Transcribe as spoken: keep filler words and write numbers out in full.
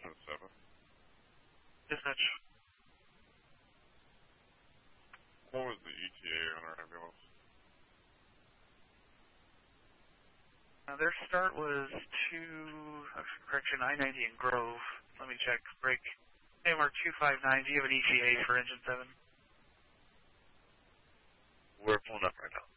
Engine seven. Dispatch. What was the E T A on our ambulance? Uh, their start was two, uh, correction, I ninety in Grove. Let me check. Break. A M R two five nine. Do you have an E T A for Engine seven? We're pulling up right now.